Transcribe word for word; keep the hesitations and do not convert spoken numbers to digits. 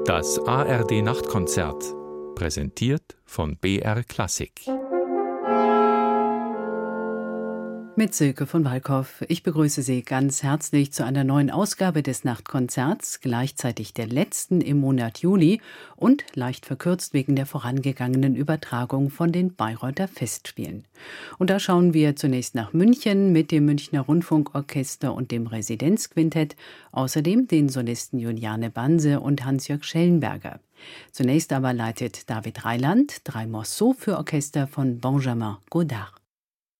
Das A R D-Nachtkonzert, präsentiert von B R Klassik. Mit Silke von Walkhoff. Ich begrüße Sie ganz herzlich zu einer neuen Ausgabe des Nachtkonzerts, gleichzeitig der letzten im Monat Juli und leicht verkürzt wegen der vorangegangenen Übertragung von den Bayreuther Festspielen. Und da schauen wir zunächst nach München mit dem Münchner Rundfunkorchester und dem Residenzquintett, außerdem den Solisten Juliane Banse und Hans-Jörg Schellenberger. Zunächst aber leitet David Reiland drei Morceaux für Orchester von Benjamin Godard.